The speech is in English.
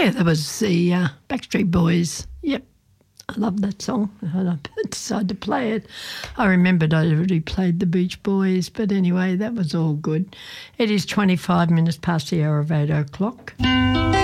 Yeah, that was the Backstreet Boys. Yep, I love that song. And I decided to play it. I remembered I already played the Beach Boys, but anyway, that was all good. It is 25 minutes past the hour of 8 o'clock.